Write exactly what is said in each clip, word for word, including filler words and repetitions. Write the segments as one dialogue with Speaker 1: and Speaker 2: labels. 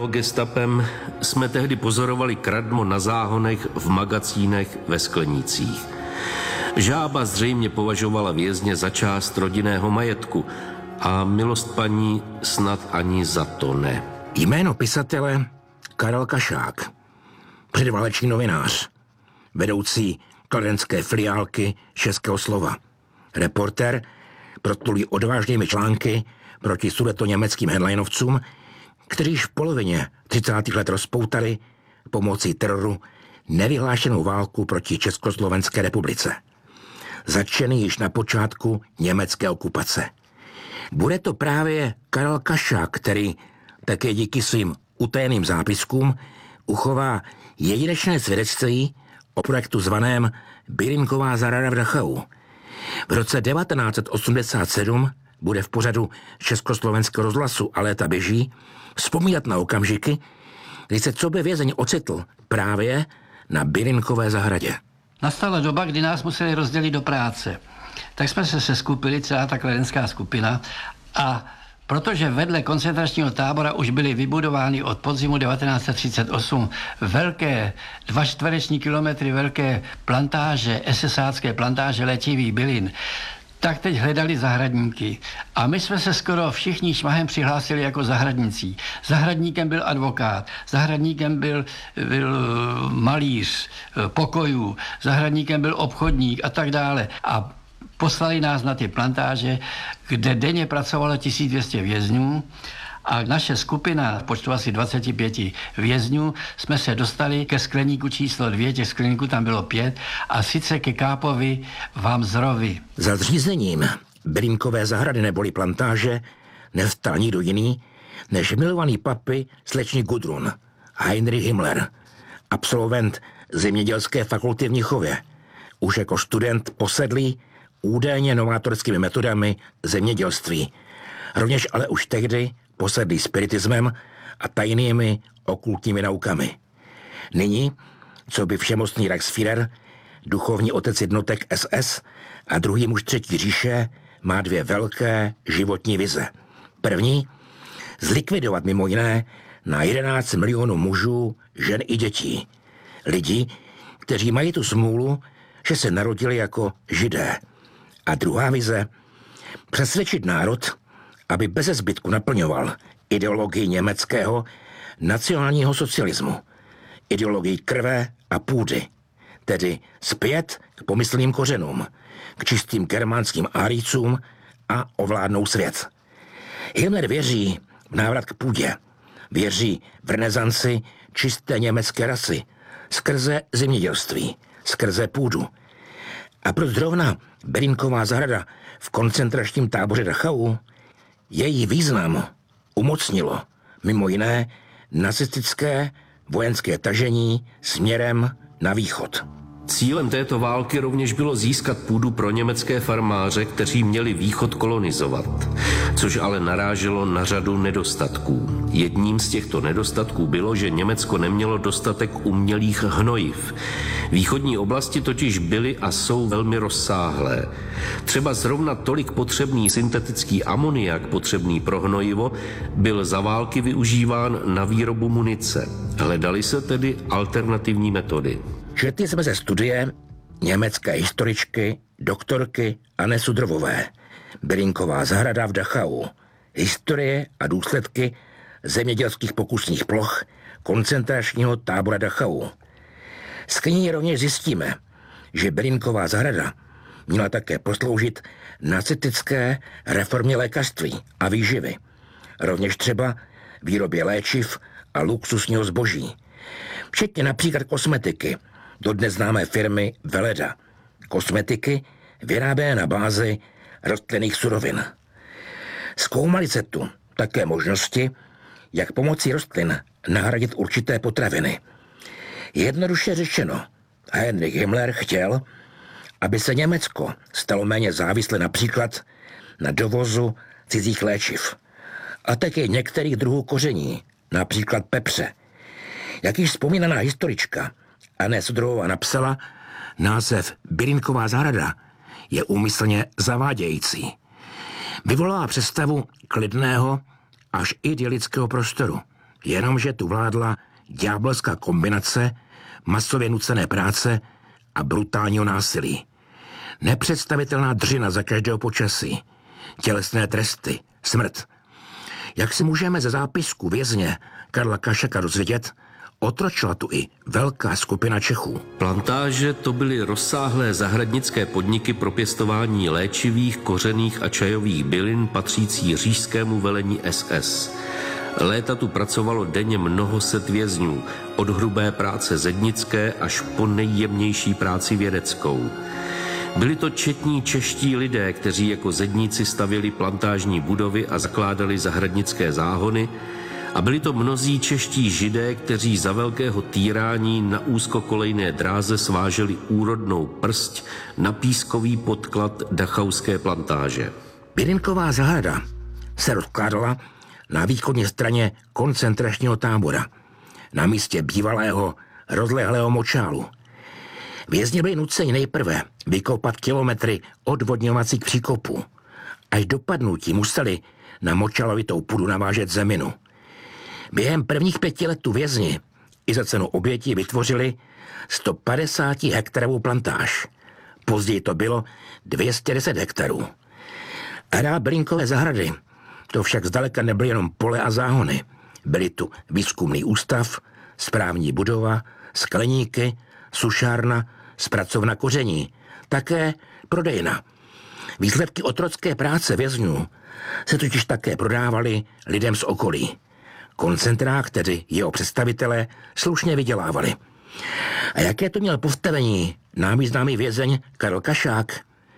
Speaker 1: Gestapem jsme tehdy pozorovali kradmo na záhonech, v magacínech, ve sklenících. Žába zřejmě považovala vězně za část rodinného majetku a milost paní snad ani za to ne.
Speaker 2: Jméno pisatele Karel Kašák, předválečný novinář, vedoucí kladenské filiálky Českého slova, reportér, protulý odvážnými články proti sudetoněmeckým headlinovcům, kteří v polovině třicátých let rozpoutali pomocí teroru nevyhlášenou válku proti Československé republice. Začený již na počátku německé okupace. Bude to právě Karel Kašák, který také díky svým utajeným zápiskům uchová jedinečné svědectví o projektu zvaném Bilinková zahrada v Dachau. V roce devatenáct set osmdesát sedm bude v pořadu Československého rozhlasu A léta běží vzpomínat na okamžiky, kdy se coby vězeň ocitl právě na Bilinkové zahradě.
Speaker 3: Nastala doba, kdy nás museli rozdělit do práce. Tak jsme se seskupili, celá ta kladenská skupina, a protože vedle koncentračního tábora už byly vybudovány od podzimu devatenáct set třicet osm velké, dva čtvereční kilometry velké plantáže, esesácké plantáže léčivých bylin, tak teď hledali zahradníky. A my jsme se skoro všichni šmahem přihlásili jako zahradníci. Zahradníkem byl advokát, zahradníkem byl, byl malíř pokojů, zahradníkem byl obchodník a tak dále. A poslali nás na ty plantáže, kde denně pracovalo tisíc dvě stě vězňů, a naše skupina, počtu asi dvacet pět vězňů, jsme se dostali ke skleníku číslo dvě, těch skleníků tam bylo pět, a sice ke Kápovi Vamzrovi.
Speaker 2: Za zřízením Bilinkové zahrady neboli plantáže nevstal nikdo jiný než milovaný papy slečny Gudrun, Heinrich Himmler, absolvent zemědělské fakulty v Mnichově, už jako student posedlý údajně novátorskými metodami zemědělství, rovněž ale už tehdy posedlý spiritismem a tajnými okultními naukami. Nyní, co by všemocný Reichsführer, duchovní otec jednotek S S a druhý muž třetí říše, má dvě velké životní vize. První, zlikvidovat mimo jiné na jedenáct milionů mužů, žen i dětí. Lidí, kteří mají tu smůlu, že se narodili jako Židé. A druhá vize, přesvědčit národ, aby beze zbytku naplňoval ideologii německého nacionálního socialismu, ideologii krve a půdy, tedy zpět k pomyslným kořenům, k čistým germánským árijcům a ovládnou svět. Himmler věří v návrat k půdě, věří v renesanci čisté německé rasy skrze zemědělství, skrze půdu. A proč zrovna Bilinková zahrada v koncentračním táboře Dachau? Její význam umocnilo mimo jiné nacistické vojenské tažení směrem na východ.
Speaker 1: Cílem této války rovněž bylo získat půdu pro německé farmáře, kteří měli východ kolonizovat, což ale naráželo na řadu nedostatků. Jedním z těchto nedostatků bylo, že Německo nemělo dostatek umělých hnojiv. Východní oblasti totiž byly a jsou velmi rozsáhlé. Třeba zrovna tolik potřebný syntetický amoniak, potřebný pro hnojivo, byl za války využíván na výrobu munice. Hledaly se tedy alternativní metody.
Speaker 2: Četli jsme ze studie německé historičky, doktorky Anny Sudrovové, Bilinková zahrada v Dachau, historie a důsledky zemědělských pokusných ploch koncentračního tábora Dachau. Z knihy rovněž zjistíme, že Bilinková zahrada měla také posloužit nacistické reformě lékařství a výživy, rovněž třeba výrobě léčiv a luxusního zboží, včetně například kosmetiky, dodnes známé firmy Veleda. Kosmetiky vyráběné na bázi rostlinných surovin. Zkoumali se tu také možnosti, jak pomocí rostlin nahradit určité potraviny. Jednoduše řečeno, Heinrich Himmler chtěl, aby se Německo stalo méně závislé například na dovozu cizích léčiv a také některých druhů koření, například pepře. Jak již vzpomínaná historička Anna Sudrová napsala, název Bilinková zahrada je úmyslně zavádějící. Vyvolává představu klidného až idylického prostoru, jenomže tu vládla ďábelská kombinace masově nucené práce a brutálního násilí. Nepředstavitelná dřina za každého počasí, tělesné tresty, smrt. Jak si můžeme ze zápisku vězně Karla Kašaka dozvědět, otročila tu i velká skupina Čechů.
Speaker 1: Plantáže to byly rozsáhlé zahradnické podniky pro pěstování léčivých, kořenných a čajových bylin patřící říšskému velení S S. Léta tu pracovalo denně mnoho set vězňů, od hrubé práce zednické až po nejjemnější práci vědeckou. Byli to četní čeští lidé, kteří jako zedníci stavěli plantážní budovy a zakládali zahradnické záhony, a byli to mnozí čeští židé, kteří za velkého týrání na úzkokolejné dráze sváželi úrodnou prst na pískový podklad dachauské plantáže.
Speaker 2: Bylinková zahrada se rozkládala na východní straně koncentračního tábora, na místě bývalého rozlehlého močálu. Vězni byli nuceni nejprve vykopat kilometry odvodňovacích příkopů. Až do padnutí museli na močalovitou půdu navážet zeminu. Během prvních pěti let tu vězni i za cenu obětí vytvořili sto padesát hektarovou plantáž. Později to bylo dvě stě deset hektarů. Areál Bylinkové zahrady to však zdaleka nebyly jenom pole a záhony. Byly tu výzkumný ústav, správní budova, skleníky, sušárna, zpracovna koření, také prodejna. Výsledky otrocké práce vězňů se totiž také prodávaly lidem z okolí. Koncentrák, tedy jeho představitelé, slušně vydělávali. A jaké to měl postavení námi známý vězeň Karel Kašák?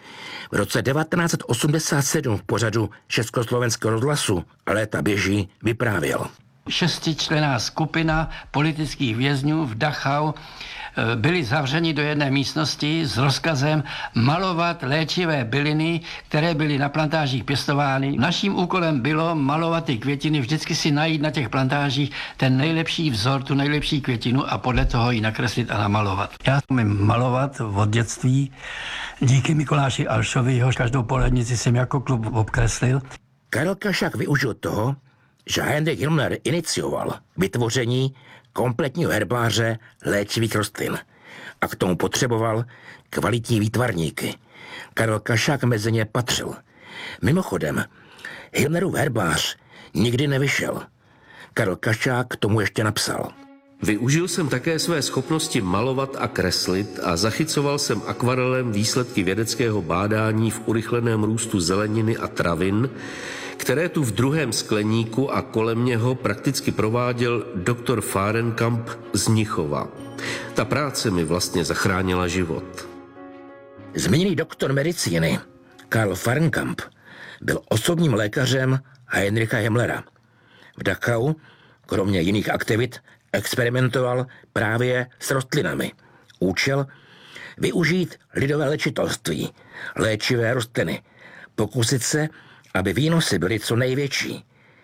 Speaker 2: V roce devatenáct set osmdesát sedm v pořadu Československého rozhlasu Léta běží vyprávěl.
Speaker 3: Šestičlenná skupina politických vězňů v Dachau byli zavřeni do jedné místnosti s rozkazem malovat léčivé byliny, které byly na plantážích pěstovány. Naším úkolem bylo malovat ty květiny, vždycky si najít na těch plantážích ten nejlepší vzor, tu nejlepší květinu a podle toho ji nakreslit a namalovat. Já umím malovat od dětství. Díky Mikuláši Alšovi, jehož každou polednici jsem jako klub obkreslil.
Speaker 2: Karel Kašák využil toho, že Heinrich Himmler inicioval vytvoření kompletního herbáře léčivých rostlin a k tomu potřeboval kvalitní výtvarníky. Karel Kašák mezi ně patřil. Mimochodem, Himmlerův herbář nikdy nevyšel. Karel Kašák k tomu ještě napsal.
Speaker 1: Využil jsem také své schopnosti malovat a kreslit a zachycoval jsem akvarelem výsledky vědeckého bádání v urychleném růstu zeleniny a travin, které tu v druhém skleníku a kolem něho prakticky prováděl doktor Fahrenkamp z Mnichova. Ta práce mi vlastně zachránila život.
Speaker 2: Zmíněný doktor medicíny Karl Fahrenkamp byl osobním lékařem Heinricha Himmlera. V Dachau, kromě jiných aktivit, experimentoval právě s rostlinami. Účel využít lidové léčitelství, léčivé rostliny, pokusit se, aby výnosy byly co největší.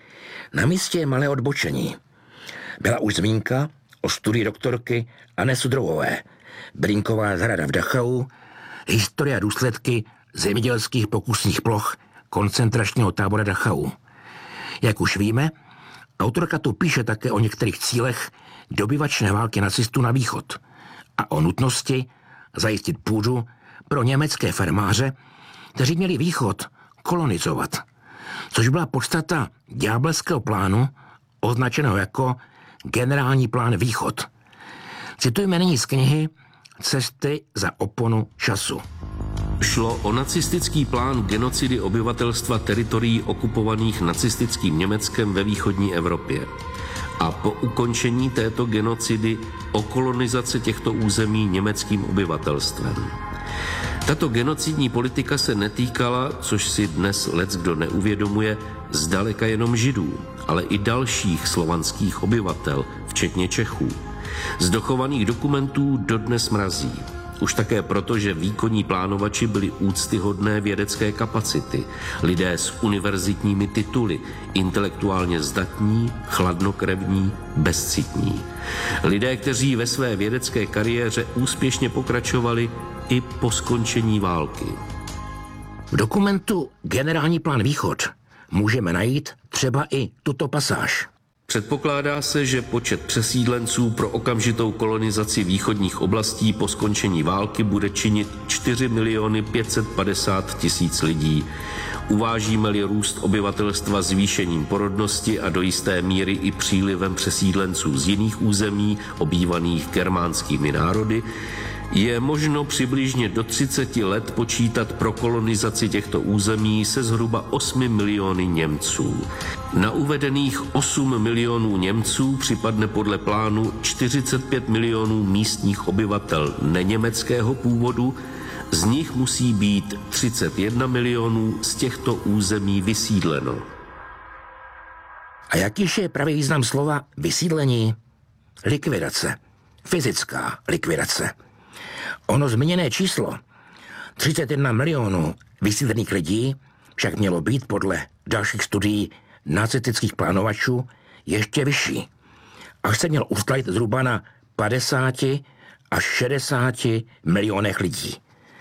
Speaker 2: Na místě je malé odbočení. Byla už zmínka o studii doktorky Anny Sudrovové, Bylinková zahrada v Dachau, historie a důsledky zemědělských pokusních ploch koncentračního tábora Dachau. Jak už víme, autorka tu píše také o některých cílech dobyvačné války nacistů na východ a o nutnosti zajistit půdu pro německé farmáře, kteří měli východ kolonizovat, což byla podstata ďábelského plánu, označeného jako generální plán Východ. Citujeme nyní z knihy Cesty za oponu času.
Speaker 1: Šlo o nacistický plán genocidy obyvatelstva teritorií okupovaných nacistickým Německem ve východní Evropě. A po ukončení této genocidy o kolonizaci těchto území německým obyvatelstvem. Tato genocidní politika se netýkala, což si dnes leckdo neuvědomuje, zdaleka jenom Židů, ale i dalších slovanských obyvatel, včetně Čechů. Z dochovaných dokumentů dodnes mrazí. Už také proto, že výkonní plánovači byli úctyhodné vědecké kapacity, lidé s univerzitními tituly, intelektuálně zdatní, chladnokrevní, bezcitní. Lidé, kteří ve své vědecké kariéře úspěšně pokračovali i po skončení války.
Speaker 2: V dokumentu Generální plán Východ můžeme najít třeba i tuto pasáž.
Speaker 1: Předpokládá se, že počet přesídlenců pro okamžitou kolonizaci východních oblastí po skončení války bude činit čtyři miliony pět set padesát tisíc lidí. Uvážíme-li růst obyvatelstva zvýšením porodnosti a do jisté míry i přílivem přesídlenců z jiných území obývaných germánskými národy, je možno přibližně do třiceti let počítat pro kolonizaci těchto území se zhruba osmi miliony Němců. Na uvedených osm milionů Němců připadne podle plánu čtyřicet pět milionů místních obyvatel neněmeckého původu, z nich musí být třicet jedna milionů z těchto území vysídleno.
Speaker 2: A jakýž je pravý význam slova vysídlení? Likvidace. Fyzická likvidace. Ono zmíněné číslo třicet jedna milionů vysídlených lidí však mělo být podle dalších studií nacistických plánovačů ještě vyšší. Až se měl ustalit zhruba na padesáti až šedesáti milionech lidí.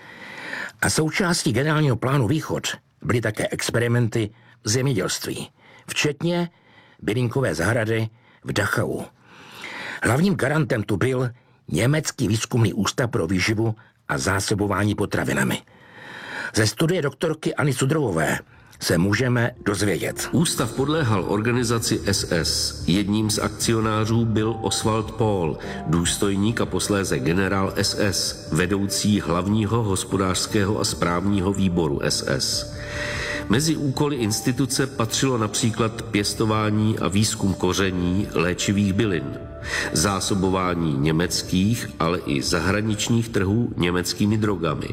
Speaker 2: A součástí generálního plánu Východ byly také experimenty v zemědělství, včetně bylinkové zahrady v Dachau. Hlavním garantem tu byl Německý výzkumný ústav pro výživu a zásobování potravinami. Ze studie doktorky Anny Sudrovové se můžeme dozvědět.
Speaker 1: Ústav podléhal organizaci S S. Jedním z akcionářů byl Oswald Paul, důstojník a posléze generál S S, vedoucí hlavního hospodářského a správního výboru S S. Mezi úkoly instituce patřilo například pěstování a výzkum koření léčivých bylin, zásobování německých, ale i zahraničních trhů německými drogami.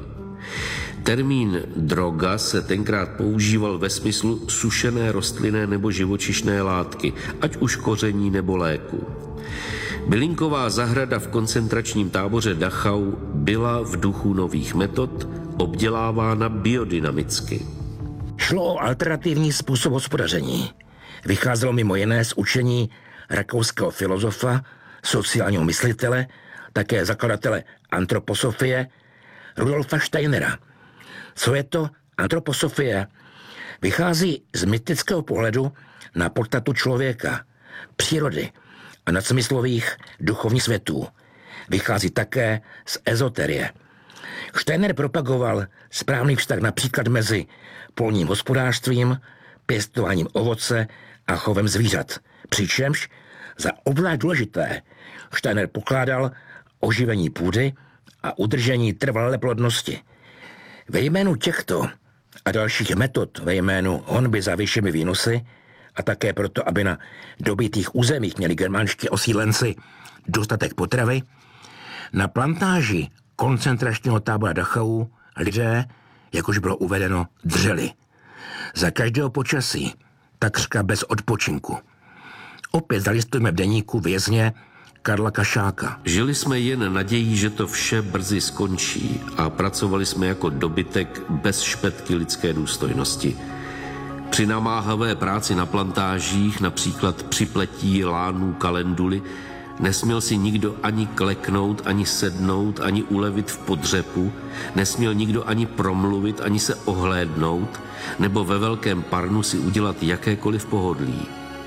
Speaker 1: Termín droga se tenkrát používal ve smyslu sušené rostlinné nebo živočišné látky, ať už koření nebo léku. Bylinková zahrada v koncentračním táboře Dachau byla v duchu nových metod obdělávána biodynamicky.
Speaker 2: Šlo o alternativní způsob hospodaření. Vycházelo mimo jiné z učení rakouského filozofa, sociálního myslitele, také zakladatele antroposofie Rudolfa Steinera. Co je to antroposofie? Vychází z mystického pohledu na podstatu člověka, přírody a nadsmyslových duchovních světů. Vychází také z ezoterie. Steiner propagoval správný vztah například mezi polním hospodářstvím, pěstováním ovoce a chovem zvířat. Přičemž za obzvlášť důležité Steiner pokládal oživení půdy a udržení trvalé plodnosti. Ve jménu těchto a dalších metod ve jménu honby za vyššími výnosy a také proto, aby na dobytých územích měli germánští osídlenci dostatek potravy, na plantáži koncentračního tábora Dachau lidé, jak už bylo uvedeno, dřeli. Za každého počasí, takřka bez odpočinku. Opět zalistujeme v deníku vězně Karla Kašáka.
Speaker 1: Žili jsme jen nadějí, že to vše brzy skončí a pracovali jsme jako dobytek bez špetky lidské důstojnosti. Při namáhavé práci na plantážích, například při pletí lánů kalenduly, nesměl si nikdo ani kleknout, ani sednout, ani ulevit v podřepu, nesměl nikdo ani promluvit, ani se ohlédnout, nebo ve velkém parnu si udělat jakékoliv pohodlí.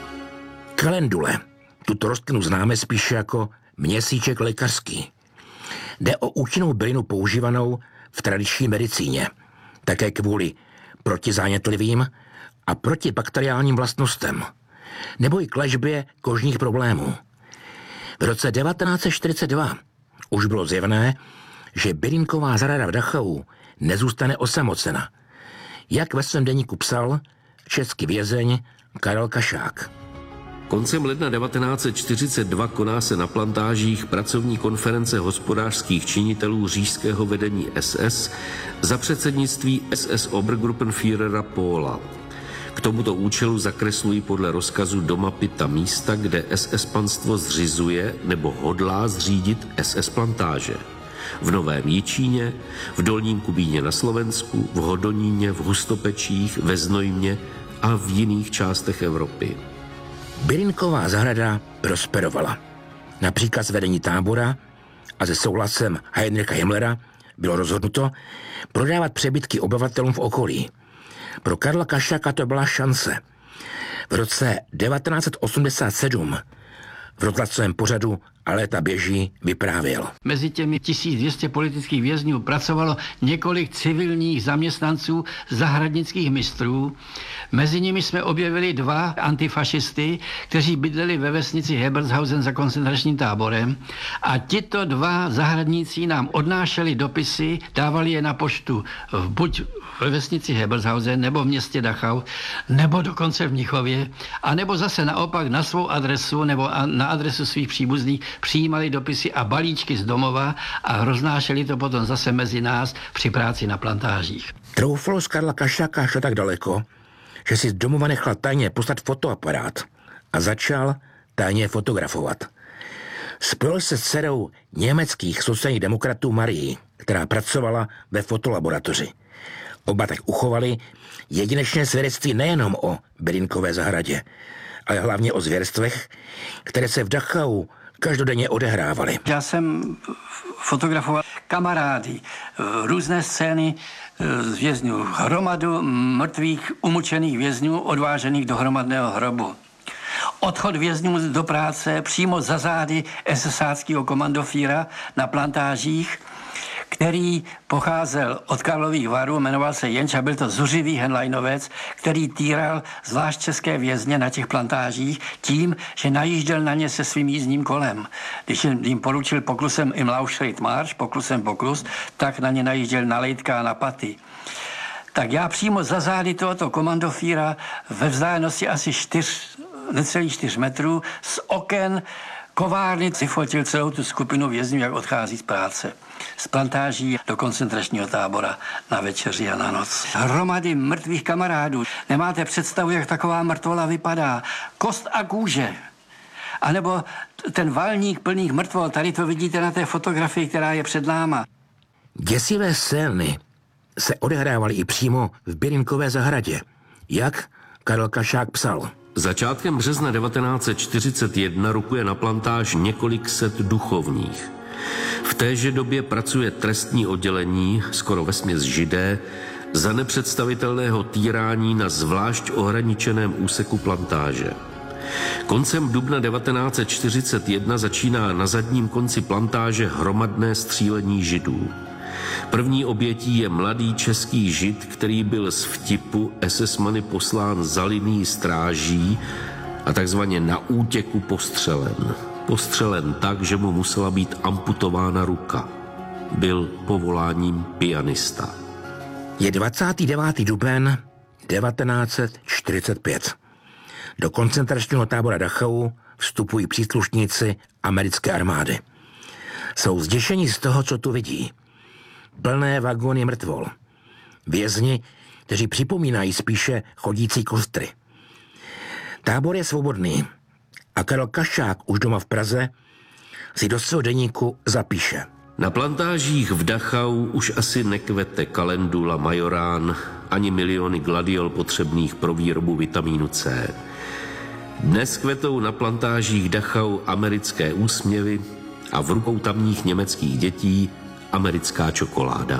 Speaker 2: Kalendule. Tuto rostlinu známe spíše jako měsíček lékařský. Jde o účinnou bylinu používanou v tradiční medicíně, také kvůli protizánětlivým a protibakteriálním vlastnostem, nebo i k léčbě kožních problémů. V roce devatenáct set čtyřicet dva už bylo zjevné, že bylinková zahrada v Dachau nezůstane osamocena. Jak ve svém deníku psal český vězeň Karel Kašák.
Speaker 1: Koncem ledna devatenáct set čtyřicet dva koná se na plantážích pracovní konference hospodářských činitelů říšského vedení S S za předsednictví S S Obergruppenführera Pohla. K tomuto účelu zakreslují podle rozkazu do mapy ta místa, kde S S panstvo zřizuje nebo hodlá zřídit S S plantáže. V Novém Jičíně, v Dolním Kubíně na Slovensku, v Hodoníně, v Hustopečích, ve Znojmě a v jiných částech Evropy.
Speaker 2: Bylinková zahrada prosperovala. Například z vedení tábora a se souhlasem Heinricha Himmlera bylo rozhodnuto prodávat přebytky obyvatelům v okolí. Pro Karla Kašáka to byla šance. V roce devatenáct osmdesát sedm v rozhlasovém pořadu A léta běží vyprávěl.
Speaker 3: Mezi těmi tisíc dvě stě politických vězňů pracovalo několik civilních zaměstnanců zahradnických mistrů. Mezi nimi jsme objevili dva antifašisty, kteří bydleli ve vesnici Hebershausen za koncentračním táborem. A tito dva zahradníci nám odnášeli dopisy, dávali je na poštu v buď ve vesnici Hebershausen, nebo v městě Dachau, nebo dokonce v Mnichově, a nebo zase naopak na svou adresu nebo na adresu svých příbuzných přijímali dopisy a balíčky z domova a roznášeli to potom zase mezi nás při práci na plantážích.
Speaker 2: Troufalost Karla Kašáka šlo tak daleko, že si z domova nechal tajně poslat fotoaparát a začal tajně fotografovat. Spojil se s dcerou německých sociálních demokratů Marii, která pracovala ve fotolaboratoři. Oba tak uchovali jedinečné svědectví nejenom o Berinkové zahradě, ale hlavně o zvěrstvech, které se v Dachau každodenně odehrávaly.
Speaker 3: Já jsem fotografoval kamarády, různé scény z vězňů, hromadu mrtvých, umučených vězňů odvážených do hromadného hrobu. Odchod vězňů do práce přímo za zády esesáckého komandofíra na plantážích, který pocházel od Karlových Varů, jmenoval se Jenč a byl to zuřivý henleinovec, který týral zvlášť české vězně na těch plantážích tím, že najížděl na ně se svým jízdním kolem. Když jim poručil poklusem im Lauschreit Marsch, poklusem poklus, tak na ně najížděl na lejtka a na paty. Tak já přímo za zády tohoto komandofíra ve vzdálenosti asi čtyř, necelých čtyř metrů z oken kovárny vyfotil celou tu skupinu vězňů, jak odchází z práce. Z plantáží do koncentračního tábora na večeři a na noc. Hromady mrtvých kamarádů. Nemáte představu, jak taková mrtvola vypadá. Kost a kůže. A nebo ten valník plných mrtvol, tady to vidíte na té fotografii, která je před náma.
Speaker 2: Děsivé scény se odehrávaly i přímo v Berinkové zahradě, jak Karel Kašák psal.
Speaker 1: Začátkem března devatenáct set čtyřicet jedna rukuje na plantáž několik set duchovních. V téže době pracuje trestní oddělení, skoro vesměs Židé, za nepředstavitelného týrání na zvlášť ohraničeném úseku plantáže. Koncem dubna devatenáct set čtyřicet jedna začíná na zadním konci plantáže hromadné střílení Židů. První obětí je mladý český Žid, který byl z vtipu esesmany poslán za linií stráží a takzvaně na útěku postřelen. Postřelen tak, že mu musela být amputována ruka. Byl povoláním pianista.
Speaker 2: Je dvacátého devátého duben devatenáct set čtyřicet pět. Do koncentračního tábora Dachau vstupují příslušníci americké armády. Jsou zděšení z toho, co tu vidí. Plné vagóny mrtvol. Vězni, kteří připomínají spíše chodící kostry. Tábor je svobodný a Karel Kašák už doma v Praze si do svého deníku zapíše.
Speaker 1: Na plantážích v Dachau už asi nekvete kalendula majorán ani miliony gladiol potřebných pro výrobu vitamínu C. Dnes kvetou na plantážích Dachau americké úsměvy a v rukou tamních německých dětí americká čokoláda.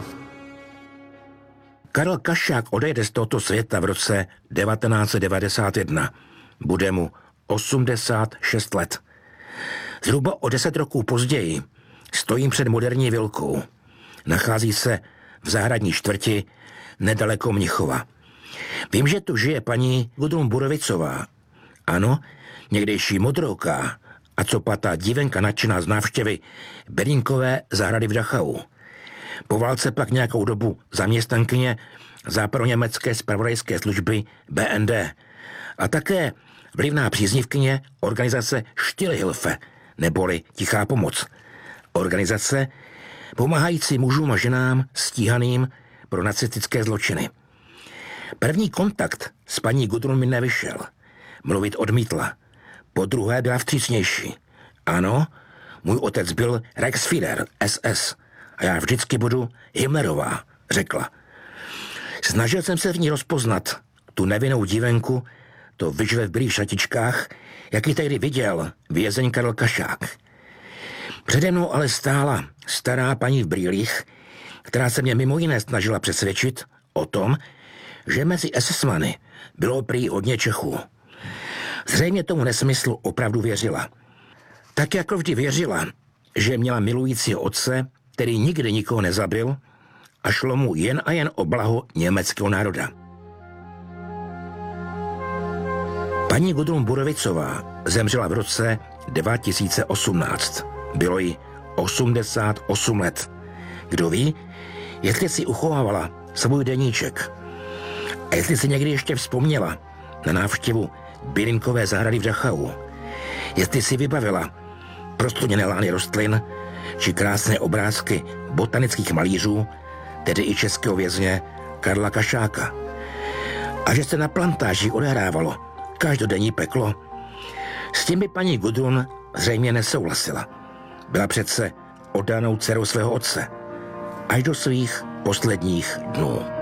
Speaker 2: Karel Kašák odejde z tohoto světa v roce devatenáct set devadesát jedna. Bude mu osmdesát šest let. Zhruba o deset roků později stojím před moderní vilkou. Nachází se v zahradní čtvrti nedaleko Mnichova. Vím, že tu žije paní Gudrun Burovicová. Ano, někdejší modrouká a copatá divenka nadšená z návštěvy Berinkové zahrady v Dachau. Po válce pak nějakou dobu zaměstnankyně západoněmecké zpravodajské služby B N D a také vlivná příznivkyně organizace Stillhilfe, neboli Tichá pomoc. Organizace pomáhající mužům a ženám stíhaným pro nacistické zločiny. První kontakt s paní Gudrun mi nevyšel. Mluvit odmítla. Po druhé byla vstřícnější. Ano, můj otec byl Reichsführer S S a já vždycky budu Himmlerová, řekla. Snažil jsem se v ní rozpoznat tu nevinnou divenku, to vyžle v bílých šatičkách, jak ji tehdy viděl vězeň Karel Kašák. Přede mnou ale stála stará paní v brýlích, která se mě mimo jiné snažila přesvědčit o tom, že mezi esesmany bylo prý hodně Čechů. Zřejmě tomu nesmyslu opravdu věřila. Tak jako vždy věřila, že měla milujícího otce, který nikdy nikoho nezabil a šlo mu jen a jen o blaho německého národa. Paní Gudrun Burovicová zemřela v roce dva tisíce osmnáct. Bylo jí osmdesát osm let. Kdo ví, jestli si uchovávala svůj deníček a jestli si někdy ještě vzpomněla na návštěvu bylinkové zahrady v Dachau, jestli si vybavila prostuděné lány rostlin či krásné obrázky botanických malířů, tedy i českého vězně Karla Kašáka. A že se na plantáži odehrávalo každodenní peklo, s tím by paní Gudrun zřejmě nesouhlasila. Byla přece oddanou dcerou svého otce až do svých posledních dnů.